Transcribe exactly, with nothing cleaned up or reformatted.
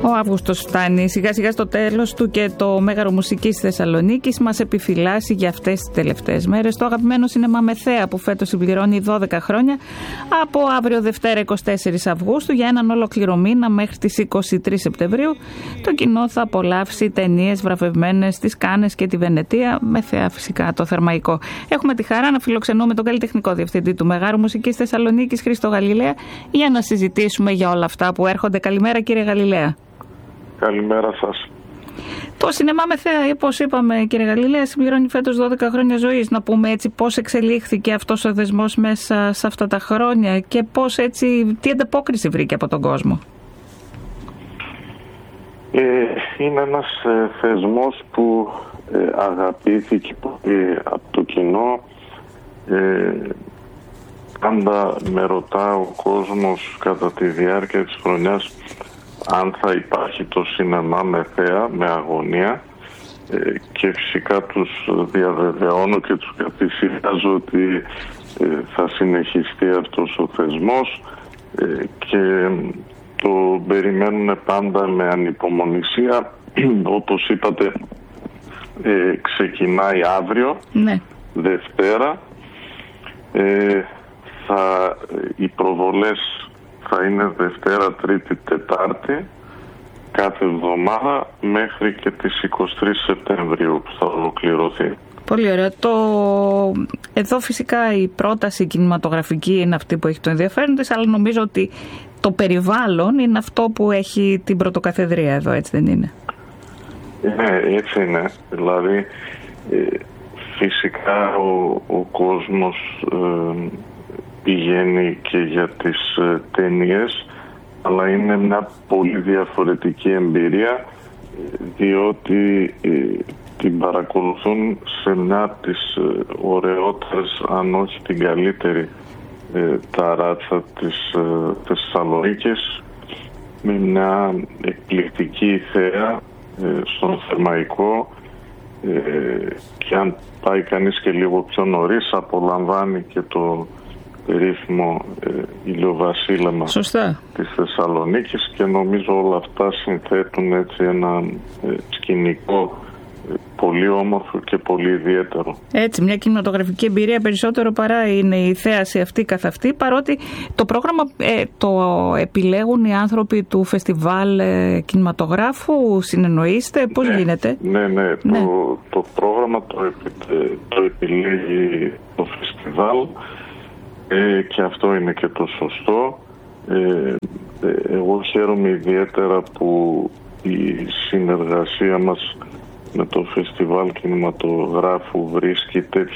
Ο Αύγουστος φτάνει σιγά σιγά στο τέλος του και το Μέγαρο Μουσικής Θεσσαλονίκης μας επιφυλάσσει για αυτές τις τελευταίες μέρες το αγαπημένο σινεμά Μεθέα, που φέτος συμπληρώνει δώδεκα χρόνια, από αύριο Δευτέρα εικοστή τέταρτη Αυγούστου για έναν ολόκληρο μήνα μέχρι τις εικοστή τρίτη Σεπτεμβρίου. Το κοινό θα απολαύσει ταινίες βραβευμένες στις Κάνες και τη Βενετία, Μεθέα φυσικά το Θερμαϊκό. Έχουμε τη χαρά να φιλοξενούμε τον καλλιτεχνικό διευθυντή του Μεγάρου Μουσικής Θεσσαλονίκης, Χρήστο Γαλιλαία, για να συζητήσουμε για όλα αυτά που έρχονται. Καλημέρα, κύριε Γαλιλαία. Καλημέρα σας. Το σινεμά Μεθέα, όπως είπαμε, κύριε Γαλιλαία, συμπληρώνει φέτος δώδεκα χρόνια ζωής. Να πούμε έτσι πώς εξελίχθηκε αυτός ο δεσμός μέσα σε αυτά τα χρόνια και πώς έτσι, τι ανταπόκριση βρήκε από τον κόσμο. Ε, είναι ένας ε, θεσμός που ε, αγαπήθηκε πολύ από το κοινό. Ε, πάντα με ρωτά ο κόσμος κατά τη διάρκεια της χρονιάς αν θα υπάρχει το σινεμά Μεθέα με αγωνία, ε, και φυσικά τους διαβεβαιώνω και τους καθησυχάζω ότι ε, θα συνεχιστεί αυτός ο θεσμός, ε, και το περιμένουν πάντα με ανυπομονησία. Όπως είπατε, ε, ξεκινάει αύριο, ναι. Δευτέρα. Ε, θα, οι προβολές θα είναι Δευτέρα, Τρίτη, Τετάρτη κάθε εβδομάδα μέχρι και τις εικοστή τρίτη Σεπτεμβρίου που θα ολοκληρωθεί. Πολύ ωραία. Το... Εδώ φυσικά η πρόταση κινηματογραφική είναι αυτή που έχει το ενδιαφέρον της, αλλά νομίζω ότι το περιβάλλον είναι αυτό που έχει την πρωτοκαθεδρία εδώ, έτσι δεν είναι? Ναι, έτσι είναι. Δηλαδή ε, φυσικά ο, ο κόσμος ε, πηγαίνει και για τις ε, ταινίες, αλλά είναι μια πολύ διαφορετική εμπειρία, διότι ε, την παρακολουθούν σε μια από τις ε, ωραιότερες, αν όχι την καλύτερη, ε, ταράτσα της ε, Θεσσαλονίκης, με μια εκπληκτική θέα ε, στον Θερμαϊκό, ε, και αν πάει κανείς και λίγο πιο νωρίς απολαμβάνει και το περίφημο ε, ηλιοβασίλεμα Σωστά. της Θεσσαλονίκης, και νομίζω όλα αυτά συνθέτουν έτσι ένα ε, σκηνικό ε, πολύ όμορφο και πολύ ιδιαίτερο. Έτσι, μια κινηματογραφική εμπειρία περισσότερο παρά είναι η θέαση αυτή καθ' αυτή, παρότι το πρόγραμμα ε, το επιλέγουν οι άνθρωποι του φεστιβάλ ε, κινηματογράφου, συνεννοείστε, πώς ναι, γίνεται? Ναι, ναι, ναι. Το, το πρόγραμμα το, επι, το επιλέγει το φεστιβάλ. Ε, και αυτό είναι και το σωστό. Ε, εγώ χαίρομαι ιδιαίτερα που η συνεργασία μας με το Φεστιβάλ Κινηματογράφου βρίσκει τέτοια